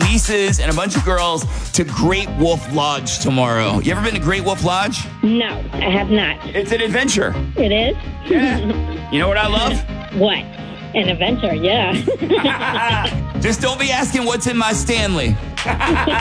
Lisa's and a bunch of girls to Great Wolf Lodge tomorrow. You ever been to Great Wolf Lodge? No, I have not. It's an adventure. It is? Yeah. You know what I love? What? An adventure, yeah. Just don't be asking what's in my Stanley.